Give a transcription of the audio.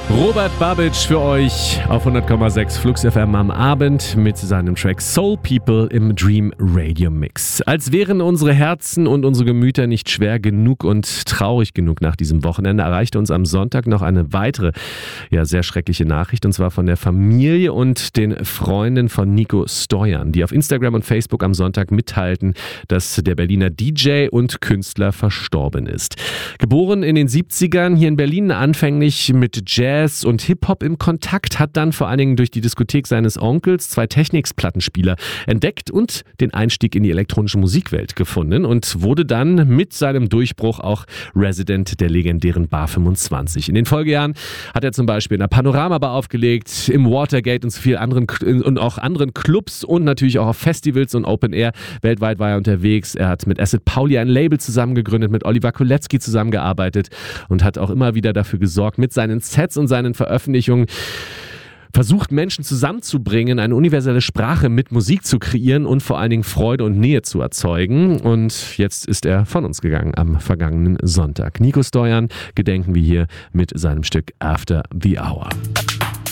Robert Babic für euch auf 100,6 Flux FM am Abend mit seinem Track Soul People im Dream Radio Mix. Als wären unsere Herzen und unsere Gemüter nicht schwer genug und traurig genug nach diesem Wochenende, erreichte uns am Sonntag noch eine weitere, sehr schreckliche Nachricht, und zwar von der Familie und den Freunden von Nico Stoyan, die auf Instagram und Facebook am Sonntag mitteilten, dass der Berliner DJ und Künstler verstorben ist. Geboren in den 70ern, hier in Berlin anfänglich mit Jazz und Hip-Hop im Kontakt, hat dann vor allen Dingen durch die Diskothek seines Onkels 2 Technics-Plattenspieler entdeckt und den Einstieg in die elektronische Musikwelt gefunden und wurde dann mit seinem Durchbruch auch Resident der legendären Bar 25. In den Folgejahren hat er zum Beispiel in der Panorama Bar aufgelegt, im Watergate und so vielen anderen und auch anderen Clubs und natürlich auch auf Festivals und Open Air. Weltweit war er unterwegs. Er hat mit Acid Pauli ein Label zusammengegründet, mit Oliver Kolecki zusammengearbeitet und hat auch immer wieder dafür gesorgt, mit seinen Sets und seinen Veröffentlichungen versucht, Menschen zusammenzubringen, eine universelle Sprache mit Musik zu kreieren und vor allen Dingen Freude und Nähe zu erzeugen. Und jetzt ist er von uns gegangen am vergangenen Sonntag. Nico Stoyan gedenken wir hier mit seinem Stück After the Hour.